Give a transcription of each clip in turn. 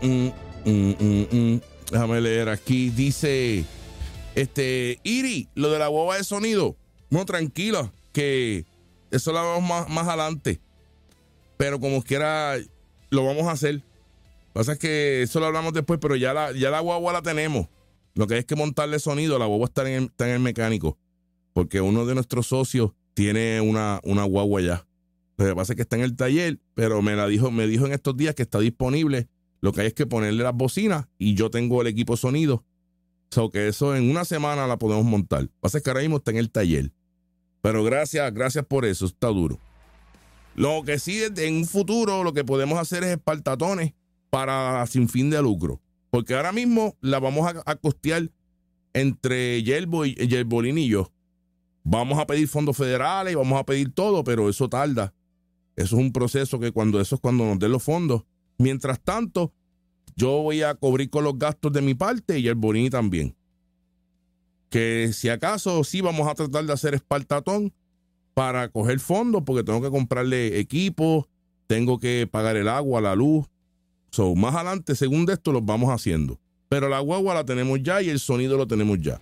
Déjame leer aquí. Dice, Iri, lo de la guagua de sonido. No, tranquilo, que eso lo vamos más adelante. Pero como quiera, lo vamos a hacer. Lo que pasa es que eso lo hablamos después, pero ya la guagua la tenemos. Lo que hay es que montarle sonido. La guagua está en el mecánico. Porque uno de nuestros socios tiene una guagua ya. Lo que pasa es que está en el taller, pero me dijo en estos días que está disponible. Lo que hay es que ponerle las bocinas y yo tengo el equipo sonido. So que eso en una semana la podemos montar. Lo que pasa es que ahora mismo está en el taller. Pero gracias por eso, está duro. Lo que sí, en un futuro, lo que podemos hacer es espartatones para sin fin de lucro. Porque ahora mismo la vamos a costear entre Yerbolín y yo. Vamos a pedir fondos federales, vamos a pedir todo, pero eso tarda. Eso es un proceso que cuando nos den los fondos. Mientras tanto, yo voy a cubrir con los gastos de mi parte y Yerbolín también. Que si acaso sí vamos a tratar de hacer espartatón para coger fondos, porque tengo que comprarle equipo, tengo que pagar el agua, la luz. So, más adelante, según de esto, los vamos haciendo. Pero la guagua la tenemos ya y el sonido lo tenemos ya.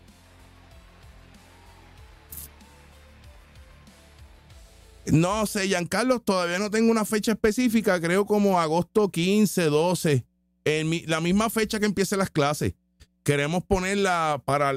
No sé, Giancarlo, todavía no tengo una fecha específica, creo como agosto 15, 12, la misma fecha que empiecen las clases. Queremos ponerla para